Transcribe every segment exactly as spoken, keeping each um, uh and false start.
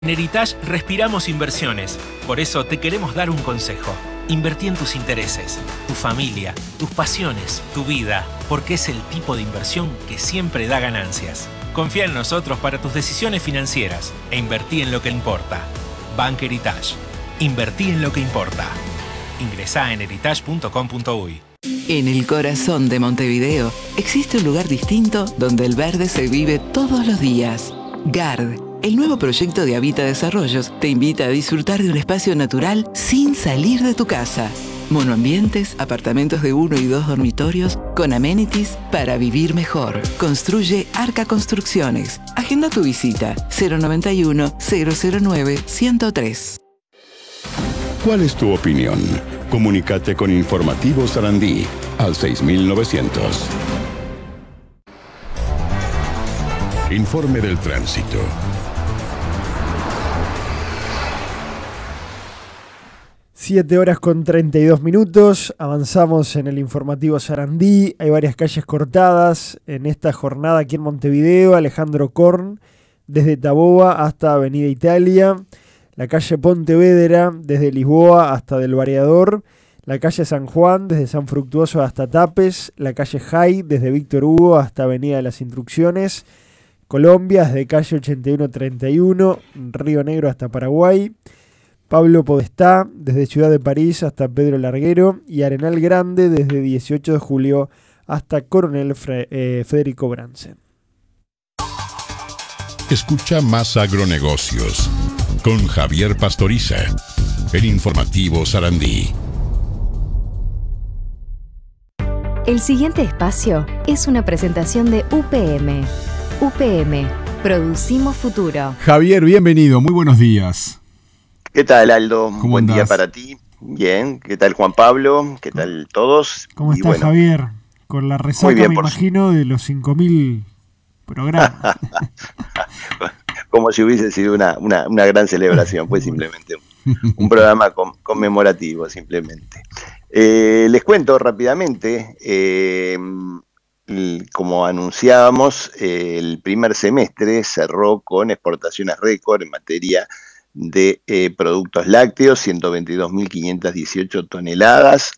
En Heritage respiramos inversiones, por eso te queremos dar un consejo. Invertí en tus intereses, tu familia, tus pasiones, tu vida, porque es el tipo de inversión que siempre da ganancias. Confía en nosotros para tus decisiones financieras e invertí en lo que importa. Bank Heritage. Invertí en lo que importa. Ingresá en heritage punto com punto uy. En el corazón de Montevideo existe un lugar distinto donde el verde se vive todos los días. GARD, el nuevo proyecto de Habita Desarrollos, te invita a disfrutar de un espacio natural sin salir de tu casa. Monoambientes, apartamentos de uno y dos dormitorios, con amenities para vivir mejor. Construye Arca Construcciones. Agenda tu visita cero noventa y uno, cero cero nueve, ciento tres. ¿Cuál es tu opinión? Comunícate con Informativo Sarandí al seis mil novecientos. Informe del tránsito. Siete horas con treinta y dos minutos, avanzamos en el Informativo Sarandí, hay varias calles cortadas en esta jornada aquí en Montevideo. Alejandro Korn, desde Taboa hasta Avenida Italia, la calle Pontevedra, desde Lisboa hasta Del Variador, la calle San Juan, desde San Fructuoso hasta Tapes, la calle Jai, desde Víctor Hugo hasta Avenida de las Instrucciones, Colombia, desde calle ochenta y uno treinta y uno, Río Negro hasta Paraguay, Pablo Podestá, desde Ciudad de París hasta Pedro Larguero, y Arenal Grande, desde dieciocho de julio hasta Coronel Fre- eh, Federico Bransen. Escucha Más Agronegocios con Javier Pastoriza, el Informativo Sarandí. El siguiente espacio es una presentación de U P M. U P M, producimos futuro. Javier, bienvenido, muy buenos días. ¿Qué tal, Aldo? ¿Cómo Buen andás? día para ti. Bien. ¿Qué tal, Juan Pablo? ¿Qué tal todos? ¿Cómo Y estás, bueno, Javier? Con la resaca, bien, me por imagino, de los cinco mil programas. como si hubiese sido una, una, una gran celebración, pues simplemente un, un programa con, conmemorativo, simplemente. Eh, les cuento rápidamente, eh, como anunciábamos, eh, el primer semestre cerró con exportaciones récord en materia de eh, productos lácteos, ciento veintidós mil quinientas dieciocho toneladas.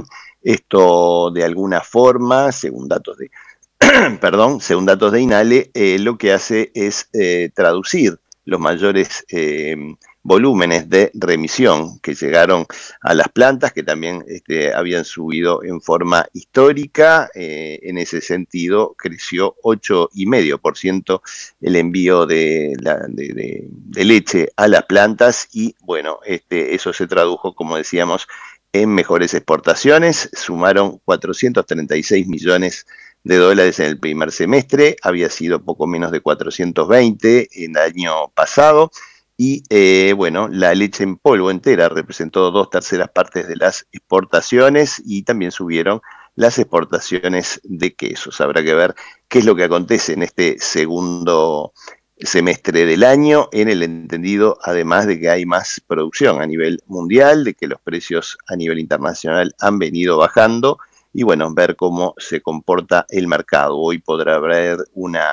Esto, de alguna forma, según datos de perdón, según datos de INALE, eh, lo que hace es eh, traducir los mayores eh, volúmenes de remisión que llegaron a las plantas, que también este, habían subido en forma histórica. Eh, en ese sentido, creció ocho coma cinco por ciento el envío de, la, de, de, de leche a las plantas y, bueno, este, eso se tradujo, como decíamos, en mejores exportaciones. Sumaron cuatrocientos treinta y seis millones de dólares en el primer semestre, había sido poco menos de cuatrocientos veinte en el año pasado, y eh, bueno, la leche en polvo entera representó dos terceras partes de las exportaciones y también subieron las exportaciones de quesos. Habrá que ver qué es lo que acontece en este segundo semestre del año, en el entendido además de que hay más producción a nivel mundial, de que los precios a nivel internacional han venido bajando, y bueno, ver cómo se comporta el mercado. Hoy podrá haber una,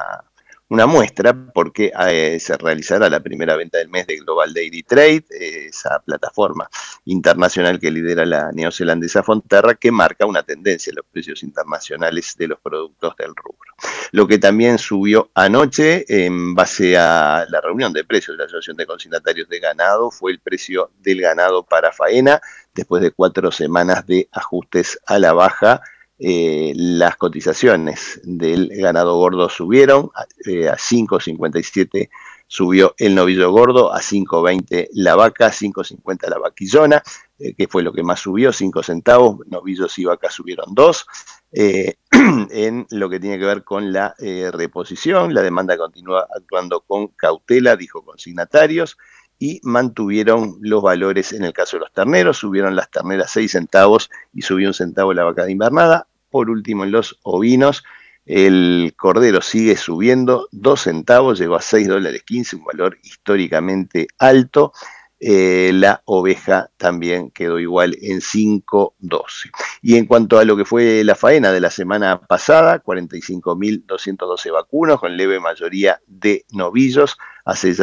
una muestra porque eh, se realizará la primera venta del mes de Global Dairy Trade, eh, esa plataforma internacional que lidera la neozelandesa Fonterra, que marca una tendencia en los precios internacionales de los productos del rubro. Lo que también subió anoche, en base a la reunión de precios de la Asociación de Consignatarios de Ganado, fue el precio del ganado para faena. Después de cuatro semanas de ajustes a la baja, eh, las cotizaciones del ganado gordo subieron, eh, a cinco cincuenta y siete subió el novillo gordo, a cinco veinte la vaca, cinco cincuenta la vaquillona, eh, que fue lo que más subió, cinco centavos, novillos y vacas subieron dos. Eh, en lo que tiene que ver con la eh, reposición, la demanda continúa actuando con cautela, dijo consignatarios, y mantuvieron los valores en el caso de los terneros. Subieron las terneras seis centavos y subió un centavo la vaca de invernada. Por último, en los ovinos, el cordero sigue subiendo dos centavos, llegó a seis dólares quince, un valor históricamente alto. Eh, la oveja también quedó igual en cinco doce. Y en cuanto a lo que fue la faena de la semana pasada, cuarenta y cinco mil doscientos doce vacunos, con leve mayoría de novillos, hace ya